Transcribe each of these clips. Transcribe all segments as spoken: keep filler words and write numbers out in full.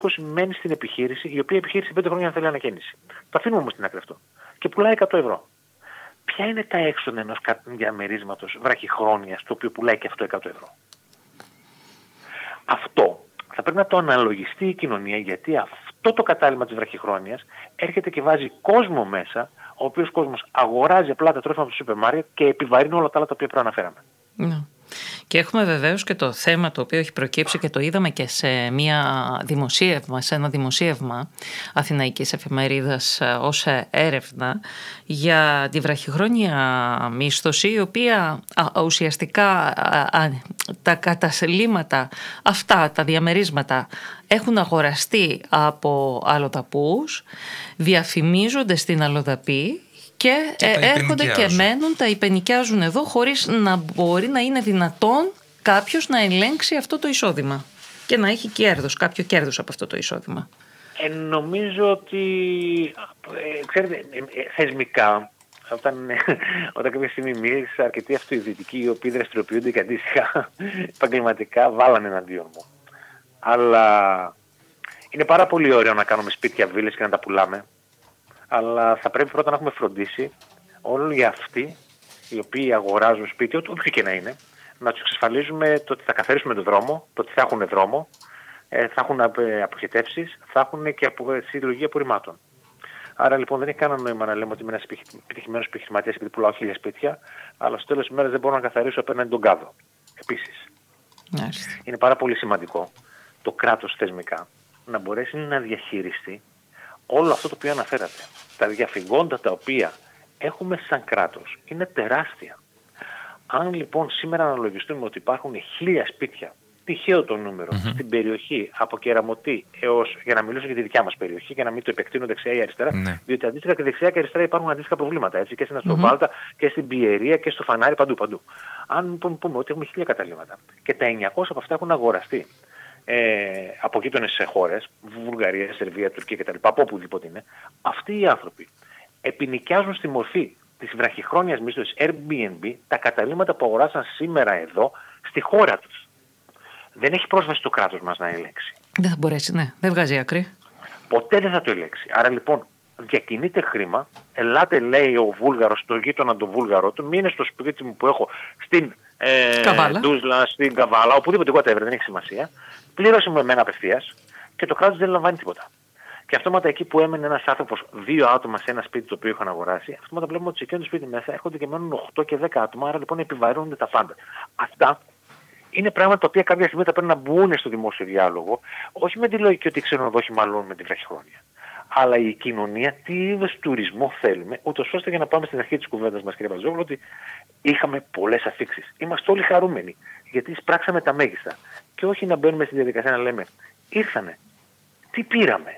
μένει στην επιχείρηση, η οποία επιχείρηση πέντε χρόνια θέλει ανακαίνιση. Το αφήνουμε όμως στην άκρη αυτό. Και πουλάει εκατό ευρώ. Ποια είναι τα έξοδα ενός διαμερίσματος βραχυχρόνιας, το οποίο πουλάει και αυτό εκατό ευρώ? Αυτό θα πρέπει να το αναλογιστεί η κοινωνία, γιατί αυτό το κατάλημα της βραχυχρόνιας έρχεται και βάζει κόσμο μέσα, ο οποίος κόσμος αγοράζει απλά τα τρόφιμα από το σούπερ μάρκετ και επιβαρύνει όλα τα άλλα τα οποία προαναφέραμε. Ναι. Και έχουμε βεβαίως και το θέμα το οποίο έχει προκύψει και το είδαμε και σε, μια δημοσίευμα, σε ένα δημοσίευμα αθηναϊκής εφημερίδας ως έρευνα για τη βραχυχρόνια μίσθωση, η οποία α, ουσιαστικά α, α, τα κατασελήματα αυτά, τα διαμερίσματα έχουν αγοραστεί από αλλοδαπούς, διαφημίζονται στην αλλοδαπή και, και ε, έρχονται και μένουν, τα υπενοικιάζουν εδώ χωρίς να μπορεί να είναι δυνατόν κάποιος να ελέγξει αυτό το εισόδημα και να έχει κέρδος, κάποιο κέρδος από αυτό το εισόδημα. Ε, νομίζω ότι, ε, ξέρετε, ε, θεσμικά, όταν, όταν κάποια στιγμή μίλησα αρκετοί αυτοειδητικοί οι οποίοι δραστηριοποιούνται και αντίστοιχα επαγγελματικά βάλανε εναντίον μου. Αλλά είναι πάρα πολύ ωραίο να κάνουμε σπίτια, βίλες και να τα πουλάμε. Αλλά θα πρέπει πρώτα να έχουμε φροντίσει όλοι αυτοί οι οποίοι αγοράζουν σπίτι, όποιο και να είναι, να τους εξασφαλίζουμε το ότι θα καθαρίσουμε τον δρόμο, το ότι θα έχουν δρόμο, θα έχουν αποχετεύσεις, θα έχουν και συλλογή απορριμμάτων. Άρα λοιπόν δεν έχει κανένα νόημα να λέμε ότι είμαι ένας επιτυχημένος επιχειρηματίας επειδή πουλάω χίλια σπίτια, αλλά στο τέλος της ημέρας δεν μπορώ να καθαρίσω απέναντι τον κάδο. Επίσης, yes. είναι πάρα πολύ σημαντικό το κράτος θεσμικά να μπορέσει να διαχειριστεί όλο αυτό το οποίο αναφέρατε. Τα διαφυγόντα τα οποία έχουμε σαν κράτος είναι τεράστια. Αν λοιπόν σήμερα αναλογιστούμε ότι υπάρχουν χίλια σπίτια, τυχαίο το νούμερο, mm-hmm. στην περιοχή από Κεραμωτή έως, για να μιλήσω για τη δικιά μας περιοχή και να μην το επεκτείνω δεξιά ή αριστερά, mm-hmm. διότι αντίστοιχα και δεξιά και αριστερά υπάρχουν αντίστοιχα προβλήματα, έτσι, και στην Αστροβάλτα mm-hmm. και στην Πιερία και στο Φανάρι, παντού παντού. Αν πούμε, πούμε ότι έχουμε χίλια καταλήμματα και τα εννιακόσια από αυτά έχουν αγοραστεί Ε, από γείτονες χώρες, Βουλγαρία, Σερβία, Τουρκία κτλ. Από οπουδήποτε είναι, αυτοί οι άνθρωποι επινοικιάζουν στη μορφή της βραχυχρόνιας μίσθωσης Airbnb τα καταλήμματα που αγοράσαν σήμερα εδώ στη χώρα τους. Δεν έχει πρόσβαση το κράτος μας να ελέγξει. Δεν θα μπορέσει, ναι. Δεν βγάζει άκρη. Ποτέ δεν θα το ελέγξει. Άρα λοιπόν διακινείται χρήμα, ελάτε λέει ο Βούλγαρος, το γείτονα τον Βούλγαρο του, μείνε στο σπίτι μου που έχω στην ε, Ντούσλα, στην Καβάλα, οπουδήποτε whatever, δεν έχει σημασία. Πλήρωσε με εμένα απευθείας και το κράτος δεν λαμβάνει τίποτα. Και αυτόματα εκεί που έμενε ένας άνθρωπος, δύο άτομα σε ένα σπίτι το οποίο είχαν αγοράσει, αυτόματα βλέπουμε ότι σε εκείνο το σπίτι μέσα έρχονται και μένουν οκτώ και δέκα άτομα, άρα λοιπόν επιβαρύνονται τα πάντα. Αυτά είναι πράγματα τα οποία κάποια στιγμή θα πρέπει να μπουν στο δημόσιο διάλογο, όχι με τη λογική ότι οι ξενοδόχοι μαλώνουν με τη βραχυχρόνια. Αλλά η κοινωνία, τι είδος τουρισμό θέλουμε, ούτως ώστε για να πάμε στην αρχή της κουβέντας μας, κύριε Βαζόγλου, ότι είχαμε πολλές αφίξεις. Είμαστε όλοι χαρούμενοι, γιατί εισπράξαμε τα μέγιστα. Και όχι να μπαίνουμε στη διαδικασία να λέμε, ήρθανε, τι πήραμε.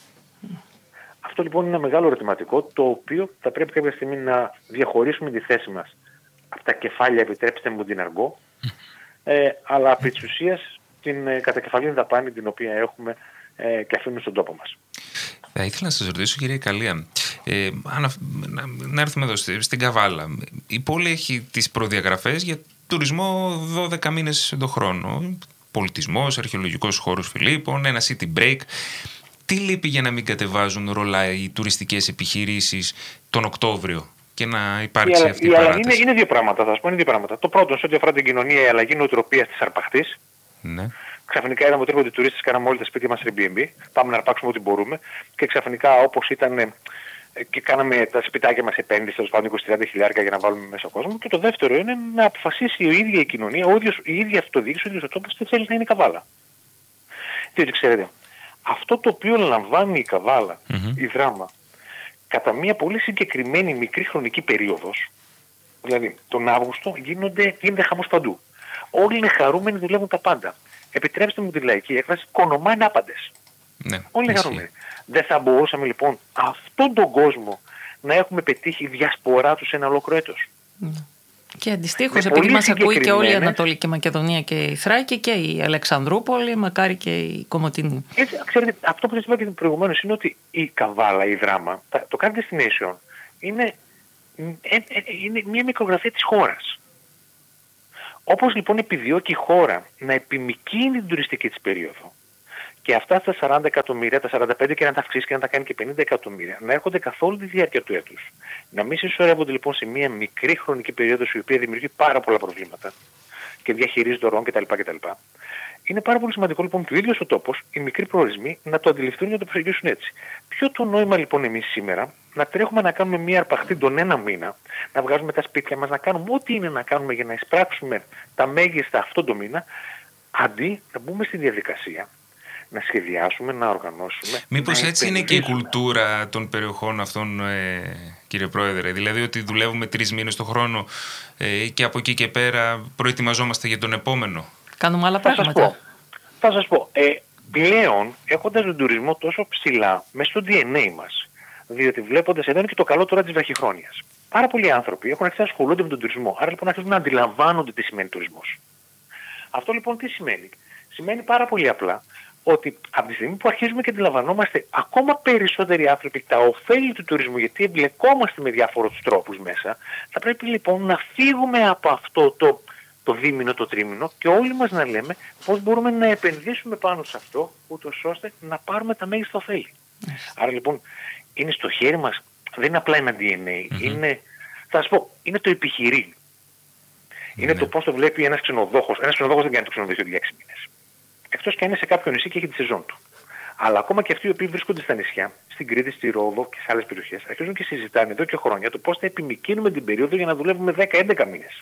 Αυτό λοιπόν είναι ένα μεγάλο ερωτηματικό, το οποίο θα πρέπει κάποια στιγμή να διαχωρίσουμε τη θέση μας από τα κεφάλια, επιτρέψτε μου την αργό, ε, αλλά από της ουσίας την ε, κατακεφαλήν δαπάνη την οποία έχουμε ε, και αφήνουμε στον τόπο μας. Θα ήθελα να σας ρωτήσω, κύριε Καλία, ε, να, να έρθουμε εδώ στην Καβάλα. Η πόλη έχει τις προδιαγραφές για τουρισμό δώδεκα μήνες το χρόνο. Πολιτισμός, αρχαιολογικός χώρος Φιλίππων, ένα city break. Τι λείπει για να μην κατεβάζουν ρολά οι τουριστικές επιχειρήσεις τον Οκτώβριο και να υπάρξει η, αυτή η, η παράταση? Είναι, είναι δύο πράγματα, θα σας πω, είναι δύο πράγματα. Το πρώτο, σε ό,τι αφορά την κοινωνία, η αλλαγή νοοτροπίας της αρπαχτής. Ναι. Ξαφνικά είδαμε ότι έρχονται οι τουρίστες, κάναμε όλοι τα σπίτια μας Airbnb, πάμε να αρπάξουμε ό,τι μπορούμε και ξαφνικά όπως ήταν και κάναμε τα σπιτάκια μας επένδυση, τέλος πάντων είκοσι με τριάντα χιλιάρικα για να βάλουμε μέσα κόσμο. Και το δεύτερο είναι να αποφασίσει η ίδια η κοινωνία, ο ίδιος, η ίδια αυτοδιοίκηση, ο ίδιος ο τόπος, τι θέλει να είναι η Καβάλα. Διότι ξέρετε, αυτό το οποίο λαμβάνει η Καβάλα, mm-hmm. η Δράμα, κατά μια πολύ συγκεκριμένη μικρή χρονική περίοδος, δηλαδή τον Αύγουστο γίνονται, γίνεται χαμός παντού. Όλοι είναι χαρούμενοι, δουλεύουν τα πάντα. Επιτρέψτε μου τη λαϊκή έκφραση, κονομάνε άπαντες. Ναι, όλοι είναι χαρούμενοι. Δεν θα μπορούσαμε λοιπόν αυτόν τον κόσμο να έχουμε πετύχει διασπορά του σε ένα ολόκληρο έτος? Mm. Και αντιστοίχως, επειδή μας ακούει και όλη η Ανατολική Μακεδονία και η Θράκη και η Αλεξανδρούπολη, μακάρι και η Κομοτηνή. Έτσι, ξέρετε, αυτό που σας είπα και προηγουμένως είναι ότι η Καβάλα, η Δράμα, το Card Destination είναι, είναι μια μικρογραφία της χώρας. Όπως λοιπόν επιδιώκει η χώρα να επιμικρύνει την τουριστική της περίοδο και αυτά στα σαράντα εκατομμύρια, τα σαράντα πέντε και να τα αυξήσει και να τα κάνει και πενήντα εκατομμύρια, να έρχονται καθ' όλη τη διάρκεια του έτους. Να μην συσσωρεύονται λοιπόν σε μια μικρή χρονική περίοδο η οποία δημιουργεί πάρα πολλά προβλήματα και διαχειρίζει δωρών κτλ. κτλ. Είναι πάρα πολύ σημαντικό λοιπόν και ο ίδιος ο τόπος, οι μικροί προορισμοί, να το αντιληφθούν και να το προσεγγίσουν έτσι. Ποιο το νόημα λοιπόν εμείς σήμερα να τρέχουμε να κάνουμε μια αρπαχτή τον ένα μήνα, να βγάζουμε τα σπίτια μας, να κάνουμε ό,τι είναι να κάνουμε για να εισπράξουμε τα μέγιστα αυτό το μήνα, αντί να μπούμε στη διαδικασία, να σχεδιάσουμε, να οργανώσουμε. Μήπως έτσι είναι και η κουλτούρα των περιοχών αυτών, ε, κύριε Πρόεδρε? Δηλαδή ότι δουλεύουμε τρεις μήνες το χρόνο ε, και από εκεί και πέρα προετοιμαζόμαστε για τον επόμενο. Κάνουμε άλλα θα πράγματα. Σας πω, θα σας πω ε, πλέον έχοντας τον τουρισμό τόσο ψηλά μέσα στο ντι εν έι μας, διότι βλέποντας εδώ είναι και το καλό τώρα της βραχυχρόνιας. Πάρα πολλοί άνθρωποι έχουν αρχίσει να ασχολούνται με τον τουρισμό, άρα λοιπόν αρχίζουν να αντιλαμβάνονται τι σημαίνει τουρισμός. Αυτό λοιπόν τι σημαίνει? Σημαίνει πάρα πολύ απλά ότι από τη στιγμή που αρχίζουμε και αντιλαμβανόμαστε ακόμα περισσότεροι άνθρωποι τα ωφέλη του τουρισμού, γιατί εμπλεκόμαστε με διάφορους τρόπους μέσα, θα πρέπει λοιπόν να φύγουμε από αυτό το, το δίμηνο, το τρίμηνο και όλοι μας να λέμε πώς μπορούμε να επενδύσουμε πάνω σε αυτό, ούτως ώστε να πάρουμε τα μέγιστα ωφέλη. Mm. Άρα λοιπόν είναι στο χέρι μας, δεν είναι απλά ένα ντι εν έι, mm-hmm. είναι, θα σας πω, είναι το επιχειρήν. Mm-hmm. Είναι το πώς το βλέπει ένας ξενοδόχος. Ένας ξενοδόχος δεν κάνει το ξενοδοχείο για έξι μήνες. Εκτός και αν είναι σε κάποιο νησί και έχει τη σεζόν του. Αλλά ακόμα και αυτοί οι οποίοι βρίσκονται στα νησιά, στην Κρήτη, στη Ρόδο και σε άλλες περιοχές, αρχίζουν και συζητάνε εδώ και χρόνια το πώς θα επιμικρύνουμε την περίοδο για να δουλεύουμε δέκα με έντεκα μήνες.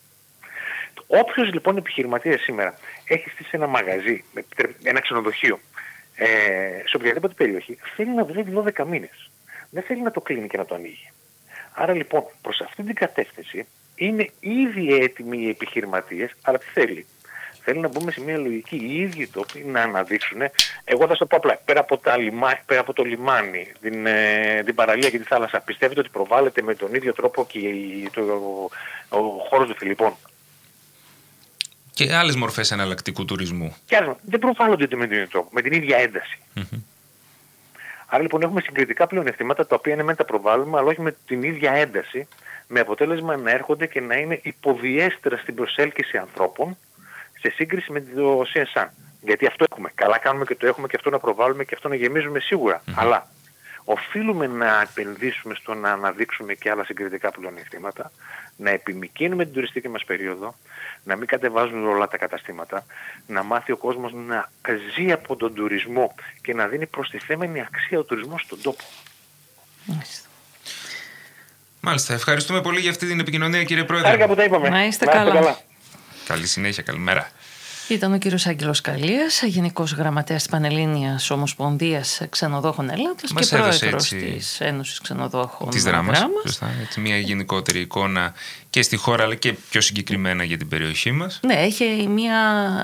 Όποιος λοιπόν επιχειρηματίας σήμερα έχει στήσει ένα μαγαζί, ένα ξενοδοχείο, ε, σε οποιαδήποτε περιοχή, θέλει να δουλεύει δώδεκα μήνες. Δεν θέλει να το κλείνει και να το ανοίγει. Άρα λοιπόν προς αυτή την κατεύθυνση είναι ήδη έτοιμοι οι επιχειρηματίες, αλλά τι θέλει? Θέλει να μπούμε σε μια λογική οι ίδιοι τόποι να αναδείξουν. Εγώ θα σας πω απλά, πέρα από, τα λιμά, πέρα από το λιμάνι, την, ε, την παραλία και τη θάλασσα, πιστεύετε ότι προβάλλεται με τον ίδιο τρόπο και το, ο, ο χώρος των Φιλιππών? Και άλλες μορφές εναλλακτικού τουρισμού. Και άλλες, δεν προβάλλονται με τον ίδιο τρόπο, με την ίδια ένταση. Mm-hmm. Άρα λοιπόν έχουμε συγκριτικά πλεονεκτήματα τα οποία είναι μεν τα προβάλλουμε, αλλά όχι με την ίδια ένταση, με αποτέλεσμα να έρχονται και να είναι υποδιέστερα στην προσέλκυση ανθρώπων σε σύγκριση με το σι ες αν. Γιατί αυτό έχουμε. Καλά κάνουμε και το έχουμε και αυτό να προβάλλουμε και αυτό να γεμίζουμε σίγουρα. Mm-hmm. Αλλά οφείλουμε να επενδύσουμε στο να αναδείξουμε και άλλα συγκριτικά πλεονεκτήματα, να επιμικρύνουμε την τουριστική μας περίοδο, να μην κατεβάζουν όλα τα καταστήματα, να μάθει ο κόσμος να ζει από τον τουρισμό και να δίνει προστιθέμενη αξία ο τουρισμός στον τόπο. Μάλιστα. Μάλιστα. Ευχαριστούμε πολύ για αυτή την επικοινωνία, κύριε Πρόεδρε. Άρα που τα είπαμε. Να είστε καλά. καλά. Καλή συνέχεια, καλημέρα. Ήταν ο κύριος Άγγελος Καλίας, Γενικός Γραμματέας της Πανελλήνιας Ομοσπονδίας Ξενοδόχων Ελλάδας και πρόεδρος της Ένωσης Ξενοδόχων της Δράμας. Σωστά, έτσι, μια γενικότερη εικόνα και στη χώρα αλλά και πιο συγκεκριμένα για την περιοχή μας. Ναι, έχει μια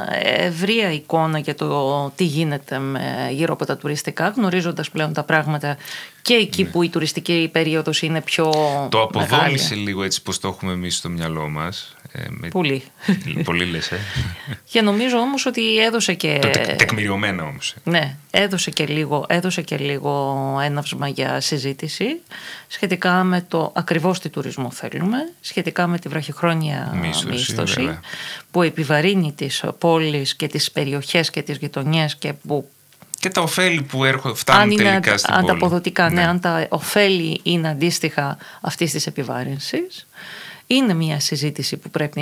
ευρεία εικόνα για το τι γίνεται με, γύρω από τα τουριστικά, γνωρίζοντας πλέον τα πράγματα και εκεί ναι. που η τουριστική περίοδος είναι πιο το αποδόμησε λίγο έτσι πως το έχουμε εμείς στο μυαλό μας. Ε, με... Πολύ. Πολύ λες, ε. Και νομίζω όμως ότι έδωσε και... Το τε, τεκμηριωμένα όμως. Ναι, έδωσε και, λίγο, έδωσε και λίγο έναυσμα για συζήτηση σχετικά με το ακριβώς τι τουρισμό θέλουμε, σχετικά με τη βραχυχρόνια μίσθωση, μίσθωση που επιβαρύνει τις πόλεις και τις περιοχές και τις γειτονιές και που και τα ωφέλη που έρχονται, φτάνουν τελικά στην πόλη. Ανταποδοτικά, ναι. ναι, αν τα ωφέλη είναι αντίστοιχα αυτής της επιβάρυνσης. Είναι μια συζήτηση που πρέπει,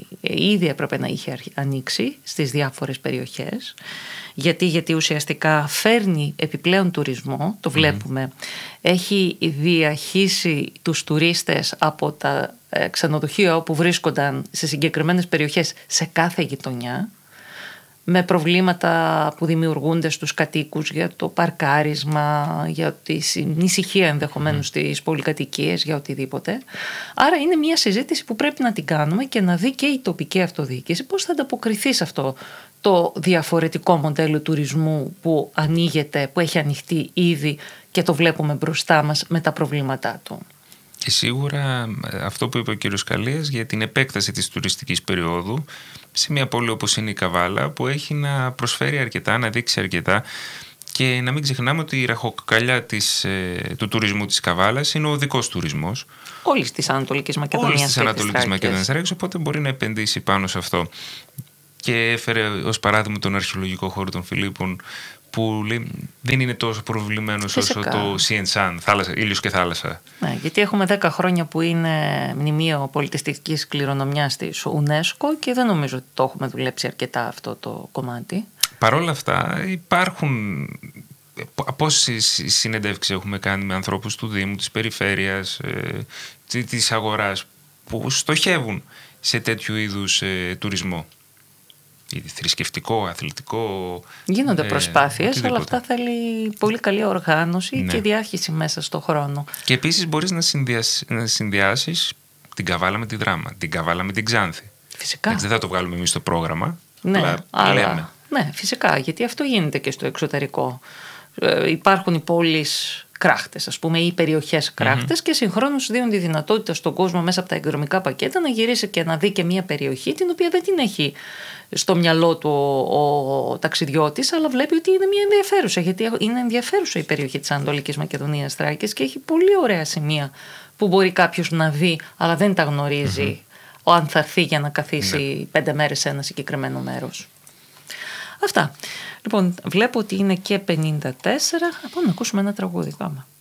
ήδη έπρεπε να είχε ανοίξει στις διάφορες περιοχές. Γιατί, γιατί ουσιαστικά φέρνει επιπλέον τουρισμό, το βλέπουμε. Mm. Έχει διαχύσει τους τουρίστες από τα ξενοδοχεία όπου βρίσκονταν σε συγκεκριμένες περιοχές σε κάθε γειτονιά, με προβλήματα που δημιουργούνται στους κατοίκους για το παρκάρισμα, για τη ησυχία ενδεχομένως στις πολυκατοικίες, για οτιδήποτε. Άρα είναι μια συζήτηση που πρέπει να την κάνουμε και να δει και η τοπική αυτοδιοίκηση πώς θα ανταποκριθεί σε αυτό το διαφορετικό μοντέλο τουρισμού που ανοίγεται, που έχει ανοιχτεί ήδη και το βλέπουμε μπροστά μας με τα προβλήματά του. Και σίγουρα αυτό που είπε ο κύριος Καλίας για την επέκταση της τουριστικής περίοδου σε μια πόλη όπως είναι η Καβάλα, που έχει να προσφέρει αρκετά, να δείξει αρκετά, και να μην ξεχνάμε ότι η ραχοκοκαλιά της, του τουρισμού της Καβάλας είναι ο οδικός τουρισμός. Όλης της Ανατολικής Μακεδονίας. Όλης της Ανατολικής Μακεδονίας, οπότε μπορεί να επενδύσει πάνω σε αυτό. Και έφερε ως παράδειγμα τον αρχαιολογικό χώρο των Φιλίππων, που λέει, δεν είναι τόσο προβλημένος όσο το Sea and Sun, θάλασσα, ήλιος και θάλασσα. Ναι, γιατί έχουμε δέκα χρόνια που είναι μνημείο πολιτιστικής κληρονομιάς της UNESCO και δεν νομίζω ότι το έχουμε δουλέψει αρκετά αυτό το κομμάτι. Παρ' όλα αυτά υπάρχουν... Πόσες συνεντεύξεις έχουμε κάνει με ανθρώπους του Δήμου, της περιφέρειας, ε, της αγοράς που στοχεύουν σε τέτοιου είδους ε, τουρισμό. Θρησκευτικό, αθλητικό. Γίνονται ε, προσπάθειες, οτιδήποτε. αλλά αυτά θέλει πολύ καλή οργάνωση, ναι, και διάχυση μέσα στον χρόνο. Και επίσης μπορείς να, συνδυάσεις, να συνδυάσεις την Καβάλα με τη Δράμα, την Καβάλα με την Ξάνθη. Φυσικά. Έτσι, δεν θα το βγάλουμε εμείς στο πρόγραμμα. Ναι, αλλά, αλλά λέμε. Ναι, φυσικά, γιατί αυτό γίνεται και στο εξωτερικό. Ε, υπάρχουν οι πόλεις κράχτες, ας πούμε, ή περιοχές κράχτες, mm-hmm. και συγχρόνως δίνουν τη δυνατότητα στον κόσμο μέσα από τα εκδρομικά πακέτα να γυρίσει και να δει και μια περιοχή την οποία δεν την έχει στο μυαλό του ο, ο ταξιδιώτης, αλλά βλέπει ότι είναι μια ενδιαφέρουσα, γιατί είναι ενδιαφέρουσα η περιοχή της Ανατολικής Μακεδονίας Θράκης και έχει πολύ ωραία σημεία που μπορεί κάποιος να δει, αλλά δεν τα γνωρίζει mm-hmm. αν θα έρθει για να καθίσει mm-hmm. πέντε μέρες σε ένα συγκεκριμένο μέρος. Αυτά. Λοιπόν, βλέπω ότι είναι και πενήντα τέσσερα. Πάμε να ακούσουμε ένα τραγούδι. Πάμε.